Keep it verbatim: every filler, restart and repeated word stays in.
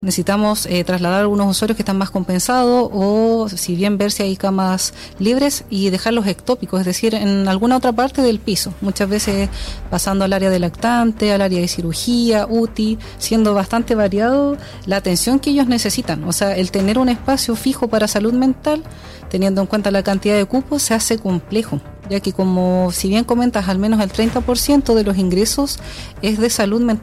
necesitamos eh, trasladar a algunos usuarios que están más compensados o si bien ver si hay camas libres y dejarlos ectópicos, es decir, en alguna otra parte del piso, muchas veces pasando al área de lactante, al área de cirugía, U T I, siendo bastante variado la atención que ellos necesitan. O sea, el tener un espacio fijo para salud mental, teniendo en cuenta la cantidad de cupos, se hace complejo, ya que como si bien comentas, al menos el treinta por ciento de los ingresos es de salud mental.